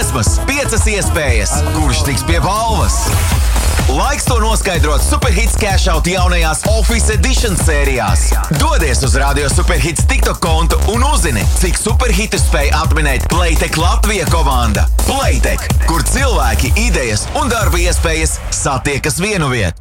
dziesmas, 5 iespējas. Kurš tiks pie balvas? Laiks to noskaidrot Superhits Cash Out jaunajās Office Edition sērijās. Dodies uz Radio Superhits TikTok kontu un uzzini, cik superhitus spēj atminēt Playtech Latvija komanda. Playtech, kur cilvēki, idejas un darba iespējas satiekas vienu vietu.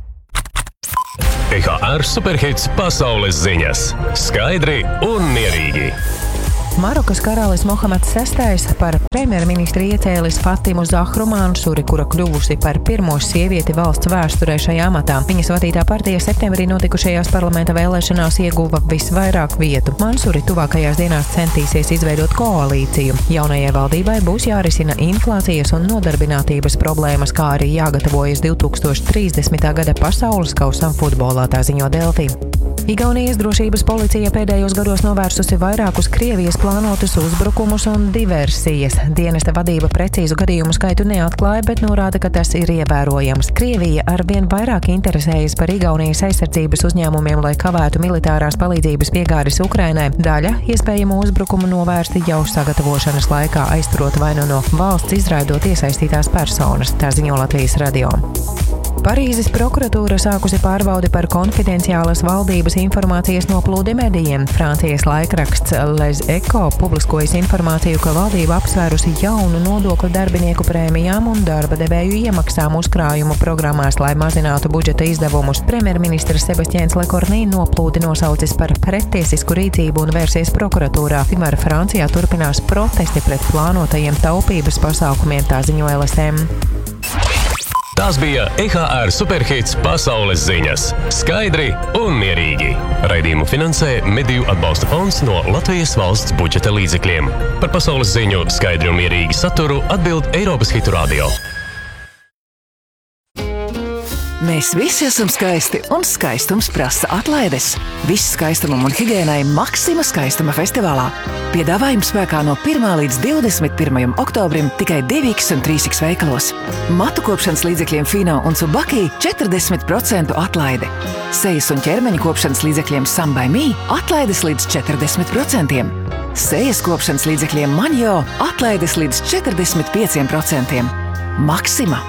EHR Superhits pasaules ziņas. Skaidri un mierīgi. Marokas karalis Mohameds VI par premjerministru iecēlis Fatimu Zahru Mansuri, kura kļuvusi par pirmo sievieti valsts vēsturē šajā amatā. Viņas vadītā partija septembrī notikušajās parlamenta vēlēšanās ieguva visvairāk vietu. Mansuri tuvākajās dienās centīsies izveidot koalīciju. Jaunajai valdībai būs jārisina inflācijas un nodarbinātības problēmas, kā arī jāgatavojas 2030. gada pasaules kausam futbolā, tā ziņo Delfi. Igaunijas drošības policija pēdējos gados novērsusi vairākus Krievijas plānotus uzbrukumus un diversijas. Dienesta vadība precīzu gadījumu skaitu neatklāja, bet norāda, ka tas ir ievērojams. Krievija arvien vairāk interesējas par Igaunijas aizsardzības uzņēmumiem, lai kavētu militārās palīdzības piegādes Ukrainai. Daļa iespējamo uzbrukumu novērsti jau sagatavošanas laikā, aizturot vai nu no valsts izraidot iesaistītās personas, tā ziņo Latvijas radio. Parīzes prokuratūra sākusi pārbaudi par konfidenciālas valdības informācijas noplūdi medijiem. Francijas laikraksts Les Echo publiskojas informāciju, ka valdība apsvērusi jaunu nodokļu darbinieku prēmijām un darba devēju iemaksām uzkrājumu programmās, lai mazinātu budžeta izdevumus. Premjerministrs Sebastians Lecornu noplūdi nosaucis par prettiesisku rīcību un vērsies prokuratūrā. Tikmēr Francijā turpinās protesti pret plānotajiem taupības pasākumiem, tā ziņo LSM. Tās bija EHR Superhits pasaules ziņas. Skaidri un mierīgi. Raidījumu finansē Mediju atbalsta fonds no Latvijas valsts budžeta līdzekļiem. Par pasaules ziņu skaidri un mierīgi saturu atbild Eiropas Hitu Radio. Mēs visi esam skaisti, un skaistums prasa atlaides. Viss skaistumam un higiēnai Maxima skaistuma festivālā. Piedāvājums spēkā no 1. līdz 21. oktobrim tikai 2X un 3X veikalos. Matu kopšanas līdzekļiem Fino un Tsubaki 40% atlaide. Sejas un ķermeņa kopšanas līdzekļiem Sam by Me atlaides līdz 40%. Sejas kopšanas līdzekļiem Manjo atlaides līdz 45%. Maxima.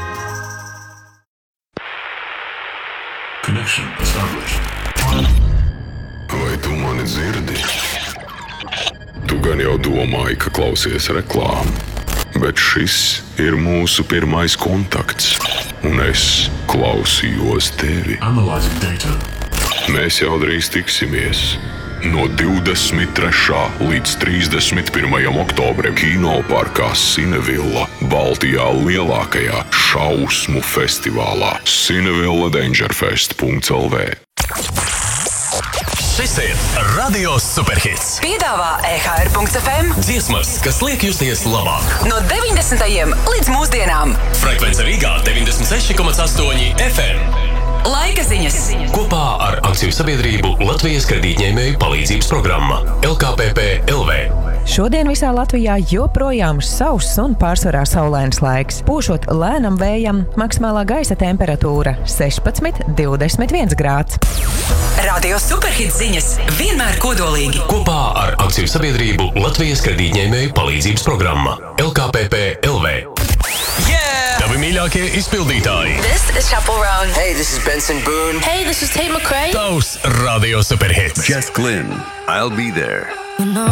Connection established. Vai tu mani dzirdi? Tu gan jau domāji, ka klausies reklāmu, bet šis ir mūsu pirmais kontakts, un es klausījos tevi. Analyzing data. Mēs jau drīz tiksimies. No 23. līdz 31. oktobrim Kinoparkā Cinevilla, Baltijā lielākajā šausmu festivālā cinevilladangerfest.lv. Šis ir Radio Superhits. Piedāvā EHR.FM Dziesmas, kas liek justies labāk. no 90. līdz mūsdienām. Frekvence Rīgā 96,8 FM. Laika ziņas. Kopā ar akciju sabiedrību Latvijas kredītņēmēju palīdzības programma LKPP LV. Šodien visā Latvijā joprojām sauss un pārsvarā saulains laiks. Pūšot lēnam vējam, maksimālā gaisa temperatūra 16–21 grāds. Radio Superhits ziņas vienmēr kodolīgi. Kopā ar akciju sabiedrību Latvijas kredītņēmēju palīdzības programma LKPP LV. Tavi mīļākie izpildītāji. This is Chappell Roan. Hey, this is Benson Boone. Hey, this is Tate McRae. Tavs Radio Superhits. Jess Glynn. I'll be there.